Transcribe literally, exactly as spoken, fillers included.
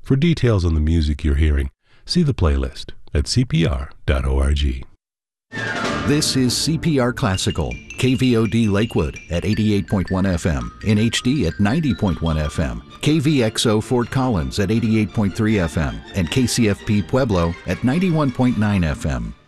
For details on the music you're hearing, see the playlist at c p r dot org. This is C P R Classical, K V O D Lakewood at eighty-eight point one F M, in H D at ninety point one F M, K V X O Fort Collins at eighty-eight point three F M, and K C F P Pueblo at ninety-one point nine F M.